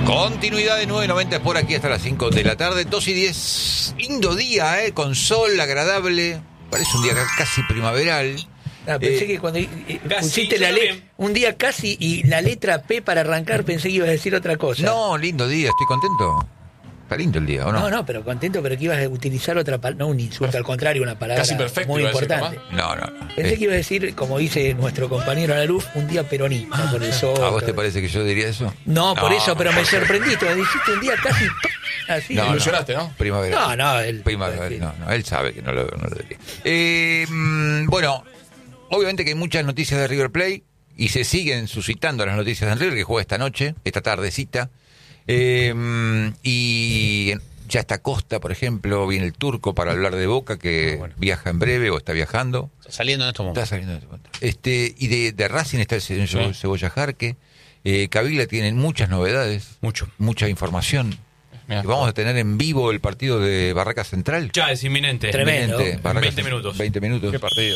Continuidad de 9.90 por aquí hasta las 5 de la tarde, 2:10. Lindo día, con sol agradable. Parece un día casi primaveral. Pensé que cuando pusiste un día casi y la letra P para arrancar, pensé que ibas a decir otra cosa. No, lindo día, estoy contento. Está lindo el día, ¿o no? No, pero contento, pero que ibas a utilizar otra palabra, no un insulto, al contrario, una palabra casi perfecto, muy importante. No. Pensé que iba a decir, como dice nuestro compañero Analuf, un día peronista por el sol. ¿A vos te parece que yo diría eso? No, por eso, pero me sorprendiste, me dijiste un día casi así. No, ilusionaste, ¿no? Primavera. No, él. Primavera, no, él sabe que no lo diría. Bueno, obviamente que hay muchas noticias de River Plate y se siguen suscitando las noticias de River, que juega esta noche, esta tardecita. Y ya está Costa, por ejemplo, viene el turco para hablar de Boca, que viaja en breve o está viajando. Está saliendo en estos momentos. Está saliendo en estos momentos. Y de Racing está el señor Cebolla Jarque. Caviglia tienen muchas novedades, mucha información. Vamos a tener en vivo el partido de Barraca Central. Ya es inminente. Tremendo. 20 minutos. 20 minutos. Qué partido.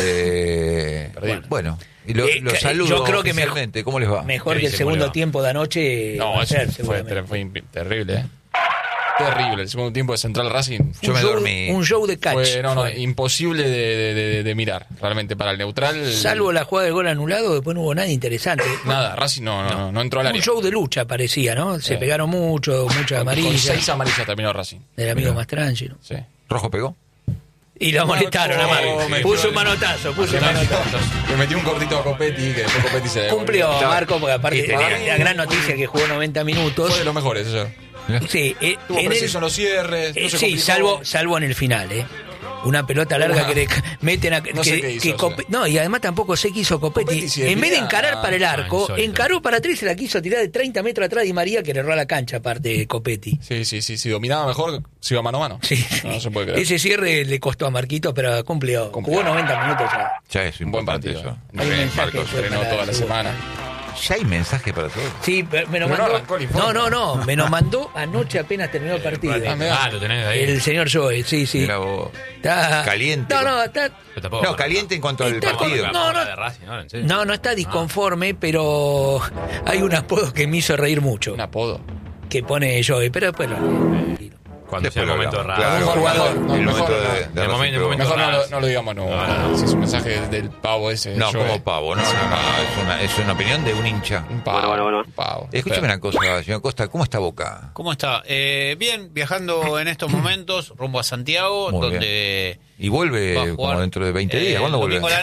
Bueno, y los saludo. Yo creo que ¿cómo les va? Mejor que el segundo tiempo de anoche. No, eso fue terrible, Terrible. El segundo tiempo de Central Racing. Yo me dormí. Un show de catch. Fue imposible de mirar, realmente, para el neutral. Salvo la jugada del gol anulado, después no hubo nada interesante. Nada, Racing no entró al área. Un show de lucha parecía, ¿no? Se pegaron muchas amarillas. Con 6 amarillas terminó Racing. Del amigo Mastrangelo. Sí. ¿Rojo pegó? Y lo molestaron a Marco. Puso un manotazo. Le metió un cortito a Copetti, que después Copetti se cumplió Marco, porque aparte la gran noticia que jugó 90 minutos. Fue de los mejores, eso. Sí, tuvo preciso en los cierres. Sí, salvo en el final, Una pelota larga que le meten a... No sé qué hizo, no, y además tampoco sé qué hizo Copetti. En vez de encarar para el arco, encaró para atrás y se la quiso tirar de 30 metros atrás de María, que le erró a la cancha, aparte de Copetti. Sí. Si dominaba mejor, se iba mano a mano. Sí. No se puede creer. Ese cierre le costó a Marquito, pero cumplió. Jugó 90 minutos ya. Ya es un buen partido. Eso. Marcos frenó toda la semana. Ya hay mensaje para todos. Sí, me lo mandó. No, me lo mandó anoche apenas terminó el partido. Lo tenés ahí. El señor Joe, sí. Mira vos. Está caliente. No, caliente en cuanto al partido. No está disconforme, pero hay un apodo que me hizo reír mucho. Un apodo que pone Joe, pero después cuando sea el momento raro. Claro, un jugador. El momento mejor no lo digamos, no. Si es un mensaje del pavo ese. No, como pavo, no. Es una opinión de un hincha. Un pavo. Bueno. Un pavo. Escúchame una cosa, señor Costa, ¿cómo está Boca? ¿Cómo está? Bien, viajando en estos momentos rumbo a Santiago, muy donde... Y vuelve como dentro de 20 días. ¿Cuándo vuelve? Domingo a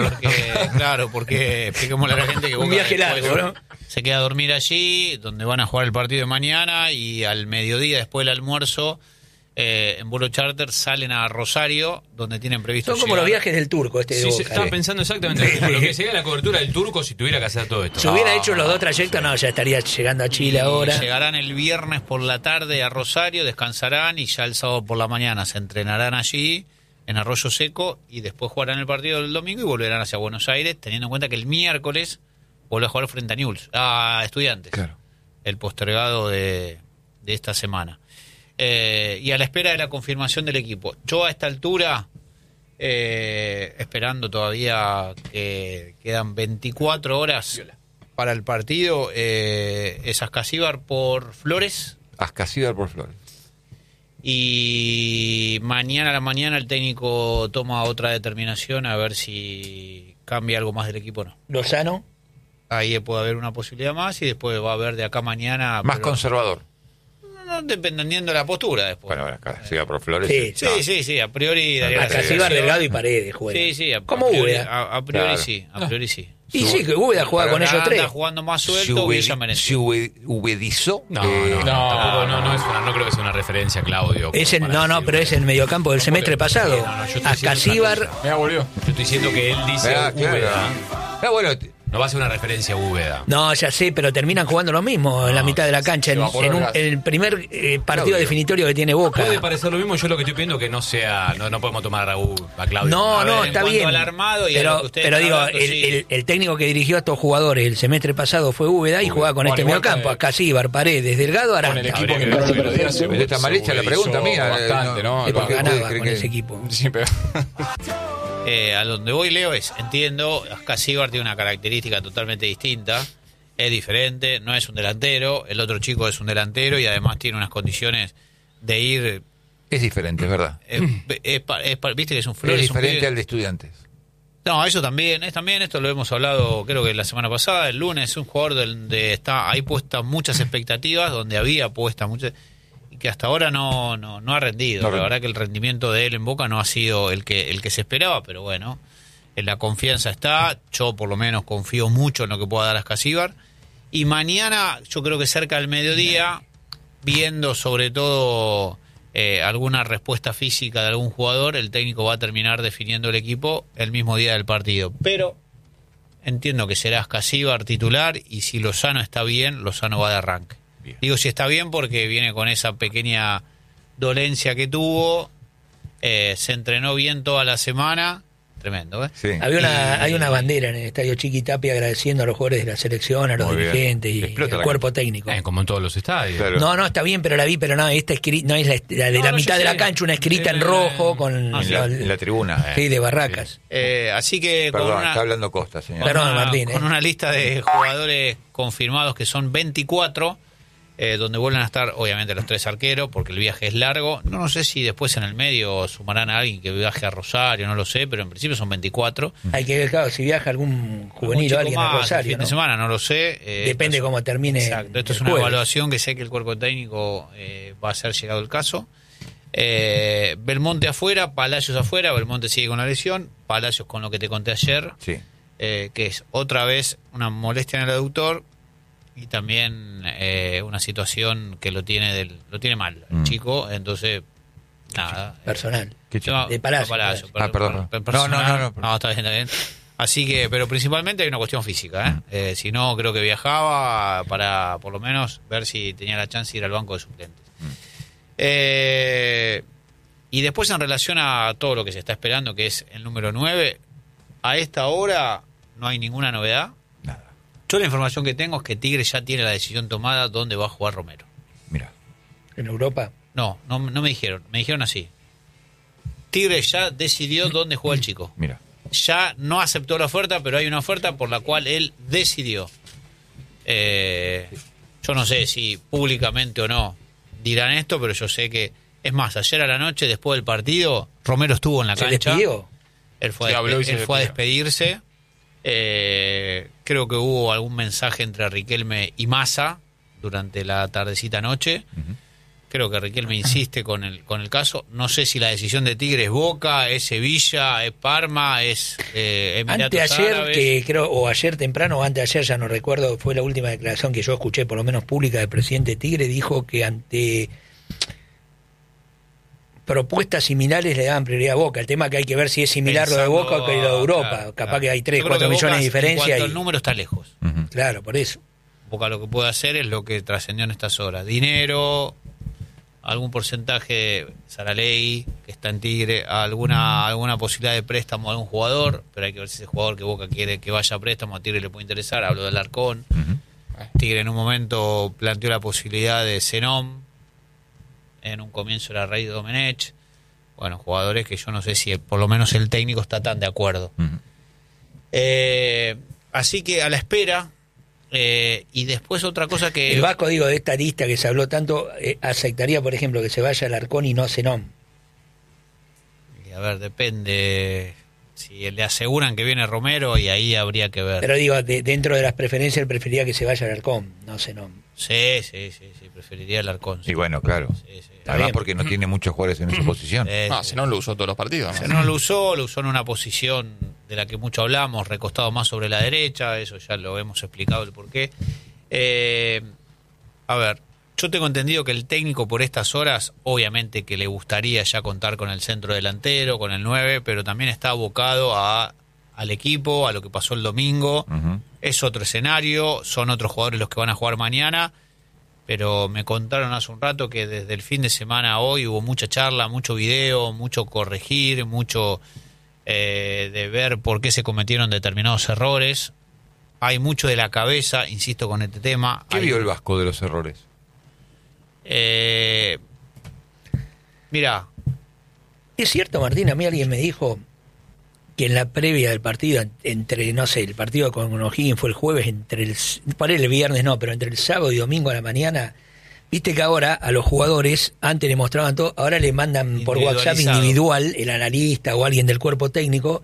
la noche. Porque expliquémosle a la gente que Boca un viaje largo, ¿no? Se queda a dormir allí, donde van a jugar el partido de mañana, y al mediodía, después del almuerzo, en vuelo charter salen a Rosario, donde tienen previsto Son como llegar. los viajes del turco de Sí, Boca. estaba pensando exactamente lo que sería la cobertura del turco si tuviera que hacer todo esto. Si hubiera hecho los dos trayectos, ya estaría llegando a Chile ahora. Llegarán el viernes por la tarde a Rosario, descansarán y ya el sábado por la mañana se entrenarán allí en Arroyo Seco y después jugarán el partido del domingo y volverán hacia Buenos Aires, teniendo en cuenta que el miércoles vuelve a jugar frente a Estudiantes. Claro. El postergado de esta semana. Y a la espera de la confirmación del equipo. Yo a esta altura, esperando todavía que quedan 24 horas para el partido, es Ascasíbar por Flores. Ascasíbar por Flores. Y mañana a la mañana el técnico toma otra determinación a ver si cambia algo más del equipo o no. Lozano. Ahí puede haber una posibilidad más y después va a haber de acá mañana... Más conservador. No, dependiendo de la postura después. Bueno, Ascasíbar por Flores. Sí, a priori daría Ascasíbar, Delgado y Paredes juega. Sí, como Úbeda. A priori sí, a priori sí. Y sí, que Úbeda juega con ellos tres. Está jugando más suelto, Villa mereció. ¿Se ubedizó? No creo que sea una referencia, Claudio. Pero es el mediocampo del semestre pasado. Ascasíbar. Me volvió. Yo estoy diciendo que él dice Úbeda. Bueno, no va a ser una referencia a Úbeda. No, ya sé, pero terminan jugando lo mismo en la mitad de la cancha, en el primer partido definitorio que tiene Boca. Puede parecer lo mismo, yo lo que estoy pidiendo que no sea, no podemos tomar a Claudio. No, está bien. Al armado y pero digo, el técnico que dirigió a estos jugadores el semestre pasado fue Úbeda y jugaba con este mediocampo, Ascasíbar, Paredes, Delgado, Aranda. Con el equipo que está mal hecha la pregunta mía. Bastante, ¿no? Porque ganaba con ese equipo. Sí, pero... a donde voy, Leo, entiendo, Ascasíbar tiene una característica totalmente distinta, es diferente, no es un delantero, el otro chico es un delantero y además tiene unas condiciones de ir... Es diferente, es verdad. Viste que es un Flores. Es diferente al de Estudiantes. No, eso también, esto lo hemos hablado creo que la semana pasada, el lunes, es un jugador donde está ahí puestas muchas expectativas, donde había puestas muchas, y que hasta ahora no ha rendido. La verdad que el rendimiento de él en Boca no ha sido el que se esperaba, pero bueno, la confianza está, yo por lo menos confío mucho en lo que pueda dar Ascasíbar, y mañana, yo creo que cerca del mediodía, viendo sobre todo... alguna respuesta física de algún jugador, el técnico va a terminar definiendo el equipo el mismo día del partido. Pero entiendo que será Ascasíbar titular y si Lozano está bien, Lozano va de arranque. Bien. Digo si está bien porque viene con esa pequeña dolencia que tuvo, se entrenó bien toda la semana. Tremendo, ¿eh? Sí. Hay una bandera en el estadio Chiquitapia agradeciendo a los jugadores de la selección, a los dirigentes y al cuerpo técnico. Como en todos los estadios. Claro. No, está bien, pero la vi, pero no, esta escrita, no es la de la mitad de la cancha, una escrita en rojo con en la tribuna. Sí, de Barracas. Así que Perdón, está hablando Costa, señor. Perdón, Martín. Con una lista de jugadores confirmados que son 24, donde vuelven a estar obviamente los 3 arqueros, porque el viaje es largo. No sé si después en el medio sumarán a alguien que viaje a Rosario, no lo sé, pero en principio son 24. Hay que ver, claro, si viaja algún juvenil o alguien a Rosario. Fin de semana, no lo sé. Depende cómo termine. Exacto, esto es una evaluación que sé que el cuerpo técnico va a ser llegado el caso. Belmonte afuera, Palacios afuera, Belmonte sigue con la lesión, Palacios con lo que te conté ayer, sí. Que es otra vez una molestia en el aductor. Y también una situación que lo tiene mal el chico, entonces nada. Personal. De Palacio. Perdón. No, está bien. Así que, pero principalmente hay una cuestión física, si no, creo que viajaba para por lo menos ver si tenía la chance de ir al banco de suplentes. Y después en relación a todo lo que se está esperando, que es el número 9, a esta hora no hay ninguna novedad. Yo la información que tengo es que Tigre ya tiene la decisión tomada dónde va a jugar Romero. Mira. ¿En Europa? No me dijeron. Me dijeron así. Tigre ya decidió dónde juega el chico. Mira. Ya no aceptó la oferta, pero hay una oferta por la cual él decidió. Yo no sé si públicamente o no dirán esto, pero yo sé que... Es más, ayer a la noche, después del partido, Romero estuvo en la cancha. ¿Se despidió? Él fue a despedirse. Creo que hubo algún mensaje entre Riquelme y Massa durante la tardecita noche. Creo que Riquelme insiste con el caso. No sé si la decisión de Tigre es Boca, es Sevilla, es Parma, es Emiratos Anteayer, Árabes. que creo, o ayer temprano o anteayer, ya no recuerdo, fue la última declaración que yo escuché, por lo menos pública, del presidente Tigre. Dijo que ante propuestas similares le daban prioridad a Boca. El tema que hay que ver si es similar lo de Boca o que lo de Europa. Capaz que hay 3, 4 millones de diferencia. El número está lejos. Claro, por eso. Boca lo que puede hacer es lo que trascendió en estas horas. Dinero, algún porcentaje, Saraley, que está en Tigre, alguna posibilidad de préstamo a algún jugador, pero hay que ver si ese jugador que Boca quiere que vaya a préstamo a Tigre le puede interesar. Hablo del Alarcón. Tigre en un momento planteó la posibilidad de Zenón. En un comienzo era Rey Domenech. Bueno, jugadores que yo no sé si por lo menos el técnico está tan de acuerdo. Así que a la espera. Y después otra cosa que... El Vasco, digo, de esta lista que se habló tanto, aceptaría, por ejemplo, que se vaya Alarcón y no Zenón. Y a ver, depende... Si le aseguran que viene Romero, y ahí habría que ver. Pero digo, dentro de las preferencias, él preferiría que se vaya Alarcón, no Zenón. Sí, preferiría Alarcón. Sí. Y bueno, claro. Sí. Además porque no tiene muchos jugadores en esa posición. Zenón lo usó todos los partidos. Zenón lo usó en una posición de la que mucho hablamos, recostado más sobre la derecha, eso ya lo hemos explicado el porqué. A ver, yo tengo entendido que el técnico por estas horas, obviamente que le gustaría ya contar con el centro delantero, con el 9, pero también está abocado al equipo, a lo que pasó el domingo. Es otro escenario, son otros jugadores los que van a jugar mañana, pero me contaron hace un rato que desde el fin de semana a hoy hubo mucha charla, mucho video, mucho corregir, mucho de ver por qué se cometieron determinados errores. Hay mucho de la cabeza, insisto con este tema. ¿Qué vio el Vasco de los errores? Mira, es cierto, Martín, a mí alguien me dijo que en la previa del partido, entre, no sé, el partido con O'Higgins fue el jueves, para el viernes no, pero entre el sábado y domingo a la mañana, viste que ahora a los jugadores, antes le mostraban todo, ahora le mandan por WhatsApp individual, el analista o alguien del cuerpo técnico,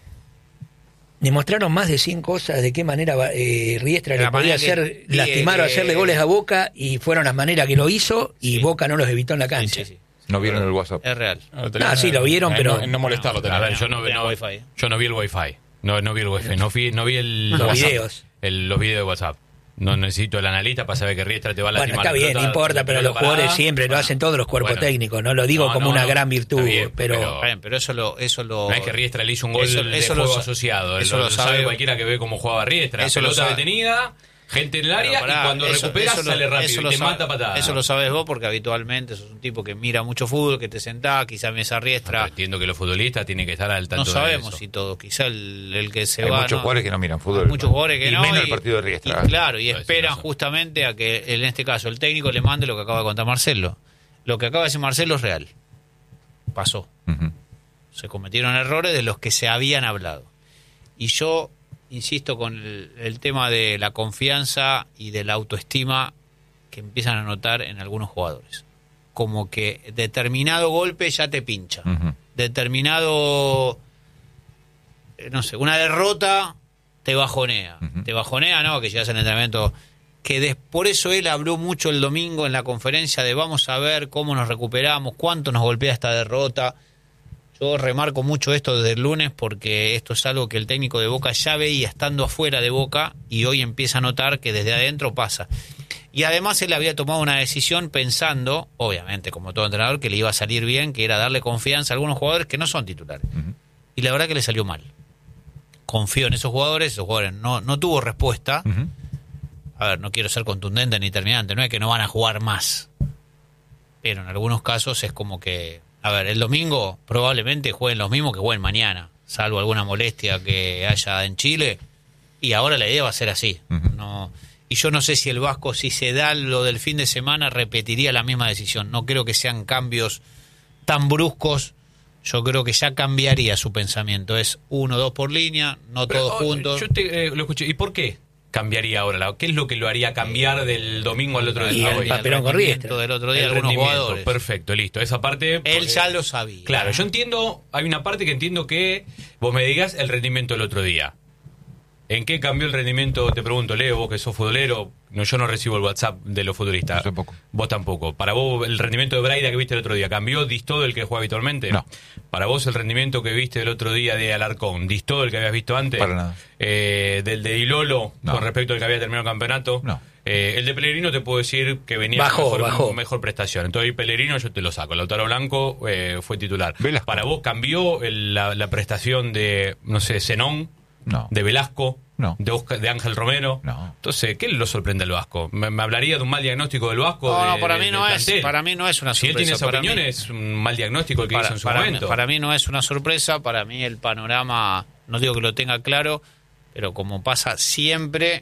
le mostraron más de 100 cosas de qué manera Riestra le podía hacer lastimar o hacerle goles a Boca, y fueron las maneras que lo hizo, y Boca no los evitó en la cancha. Sí. No vieron el WhatsApp. Es real. No, sí, lo vieron, pero... No molestarlo. A ver, yo no vi el wifi. No vi el wifi. No vi los videos. Los videos de WhatsApp. No necesito el analista para saber que Riestra te va a lastimar. Bueno, está bien, no importa, pero los jugadores siempre lo hacen todos los cuerpos técnicos. No lo digo como una gran virtud, bien, pero eso lo... No es que Riestra le hizo un gol de juego asociado. Eso lo sabe cualquiera que ve cómo jugaba Riestra. Eso pelota lo sabe. Detenida, gente en el área, y cuando recupera sale rápido y te mata patada. Eso lo sabes vos porque habitualmente sos un tipo que mira mucho fútbol, que te sentás, quizá Mesa Riestra. Entiendo que los futbolistas tienen que estar al tanto de eso. No sabemos si todo, quizá el que se hay va... Hay muchos jugadores que no miran fútbol. Muchos jugadores que y no. Menos el partido de Riestra. Claro, y esperan justamente a que, en este caso, el técnico le mande lo que acaba de contar Marcelo. Lo que acaba de decir Marcelo es real. Pasó. Se cometieron errores de los que se habían hablado. Y yo insisto con el tema de la confianza y de la autoestima que empiezan a notar en algunos jugadores. Como que determinado golpe ya te pincha. Determinado, no sé, una derrota te bajonea. Te bajonea, no, que llegas al entrenamiento. Por eso él habló mucho el domingo en la conferencia de vamos a ver cómo nos recuperamos, cuánto nos golpea esta derrota. Yo remarco mucho esto desde el lunes porque esto es algo que el técnico de Boca ya veía estando afuera de Boca y hoy empieza a notar que desde adentro pasa. Y además él había tomado una decisión pensando, obviamente como todo entrenador, que le iba a salir bien, que era darle confianza a algunos jugadores que no son titulares. Y la verdad que le salió mal. Confió en esos jugadores no tuvo respuesta. A ver, no quiero ser contundente ni terminante, no es que no van a jugar más. Pero en algunos casos es como que... A ver, el domingo probablemente jueguen los mismos que jueguen mañana, salvo alguna molestia que haya en Chile, y ahora la idea va a ser así. No, y yo no sé si el Vasco, si se da lo del fin de semana, repetiría la misma decisión. No creo que sean cambios tan bruscos. Yo creo que ya cambiaría su pensamiento. Es 1-2 por línea, no todos juntos. Yo lo escuché. ¿Y por qué cambiaría ahora? ¿Qué es lo que lo haría cambiar del domingo al otro día? El papelón con Riestra del otro día, algunos jugadores. Perfecto, listo. Esa parte... Él ya lo sabía. Claro, yo entiendo, hay una parte que entiendo que vos me digas el rendimiento del otro día. ¿En qué cambió el rendimiento? Te pregunto, Leo, vos que sos futbolero. No, yo no recibo el WhatsApp de los futbolistas. Yo tampoco. Vos tampoco. Para vos, el rendimiento de Braida que viste el otro día, ¿cambió? ¿Distó del que juega habitualmente? No. Para vos, el rendimiento que viste el otro día de Alarcón, ¿distó del que habías visto antes? Para nada. Del de Ilolo, no. Con respecto al que había terminado el campeonato. No. El de Pellegrino te puedo decir que venía con mejor prestación. Entonces, Pellegrino yo te lo saco. Lautaro Blanco fue titular. Velasco. Para vos, ¿cambió la prestación de, no sé, Zenón? No. ¿De Velasco? No. ¿De Ángel Romero? No. Entonces, ¿qué lo sorprende al Vasco? ¿Me hablaría de un mal diagnóstico del Vasco? No, para mí no es. Para mí no es una sorpresa. Si él tiene esa opinión, es un mal diagnóstico el que hizo en su momento. Para mí no es una sorpresa. Para mí el panorama, no digo que lo tenga claro, pero como pasa siempre,